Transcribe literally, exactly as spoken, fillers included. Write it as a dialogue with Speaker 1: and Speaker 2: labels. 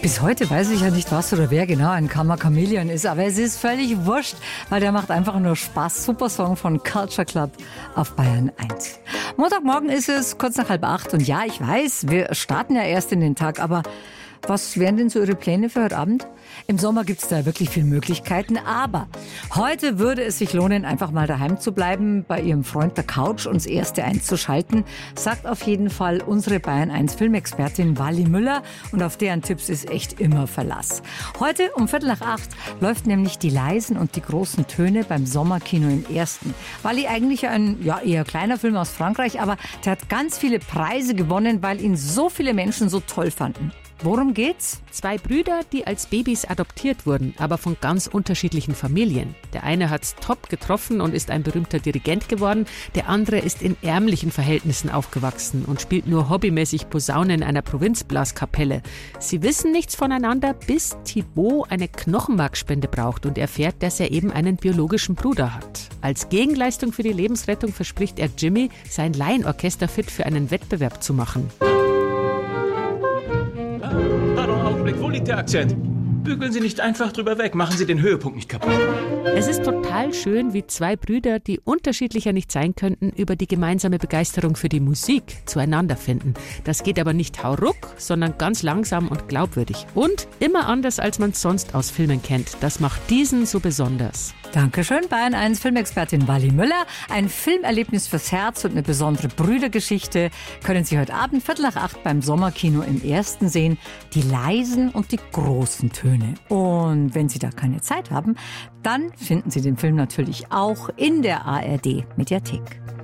Speaker 1: Bis heute weiß ich ja nicht, was oder wer genau ein Karma Chameleon ist, aber es ist völlig wurscht, weil der macht einfach nur Spaß. Super Song von Culture Club auf Bayern eins. Montagmorgen ist es kurz nach halb acht und ja, ich weiß, wir starten ja erst in den Tag, aber was wären denn so Ihre Pläne für heute Abend? Im Sommer gibt es da wirklich viele Möglichkeiten, aber heute würde es sich lohnen, einfach mal daheim zu bleiben, bei Ihrem Freund der Couch und das erste einzuschalten, sagt auf jeden Fall unsere Bayern eins Filmexpertin Wally Müller und auf deren Tipps ist echt immer Verlass. Heute um Viertel nach acht läuft nämlich Die leisen und die großen Töne beim Sommerkino im Ersten. Wally eigentlich ein ja, eher kleiner Film aus Frankreich, aber der hat ganz viele Preise gewonnen, weil ihn so viele Menschen so toll fanden. Worum geht's?
Speaker 2: Zwei Brüder, die als Babys adoptiert wurden, aber von ganz unterschiedlichen Familien. Der eine hat's top getroffen und ist ein berühmter Dirigent geworden. Der andere ist in ärmlichen Verhältnissen aufgewachsen und spielt nur hobbymäßig Posaune in einer Provinzblaskapelle. Sie wissen nichts voneinander, bis Thibaut eine Knochenmarkspende braucht und erfährt, dass er eben einen biologischen Bruder hat. Als Gegenleistung für die Lebensrettung verspricht er Jimmy, sein Laienorchester fit für einen Wettbewerb zu machen.
Speaker 3: Pardon, Augenblick, wo liegt der Akzent? Bügeln Sie nicht einfach drüber weg, machen Sie den Höhepunkt nicht kaputt.
Speaker 2: Es ist total schön, wie zwei Brüder, die unterschiedlicher nicht sein könnten, über die gemeinsame Begeisterung für die Musik zueinander finden. Das geht aber nicht hauruck, sondern ganz langsam und glaubwürdig. Und immer anders, als man es sonst aus Filmen kennt. Das macht diesen so besonders.
Speaker 1: Dankeschön, Bayern eins Filmexpertin Wally Müller. Ein Filmerlebnis fürs Herz und eine besondere Brüdergeschichte können Sie heute Abend Viertel nach acht beim Sommerkino im Ersten sehen. Die leisen und die großen Töne. Und wenn Sie da keine Zeit haben, dann finden Sie den Film natürlich auch in der A R D Mediathek.